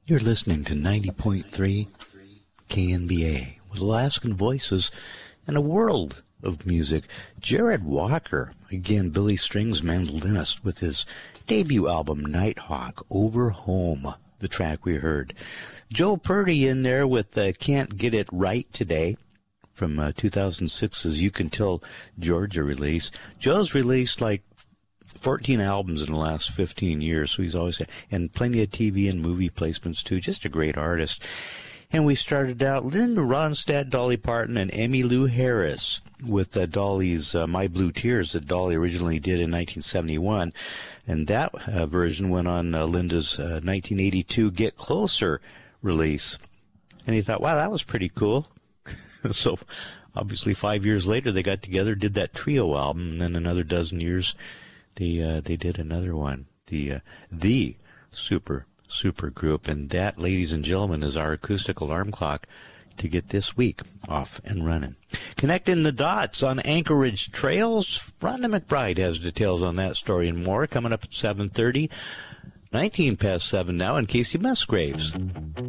You're listening to 90.3 KNBA with Alaskan voices and a world of music. Jared Walker, again, Billy Strings mandolinist with his debut album, Nighthawk, Over Home, the track we heard. Joe Purdy in there with Can't Get It Right Today from 2006's You Can Tell Georgia release. Joe's released like 14 albums in the last 15 years, so he's always, and plenty of TV and movie placements too. Just a great artist. And we started out Linda Ronstadt, Dolly Parton, and Emmylou Harris with Dolly's My Blue Tears that Dolly originally did in 1971. And that version went on Linda's 1982 Get Closer release. And he thought, wow, that was pretty cool. So obviously 5 years later they got together, did that trio album, and then another dozen years they did another one, the super group. And that, ladies and gentlemen, is our acoustic alarm clock to get this week off and running. Connecting the dots on Anchorage Trails. Rhonda McBride has details on that story and more coming up at 7:30. 19 past 7 now, and Casey Musgraves.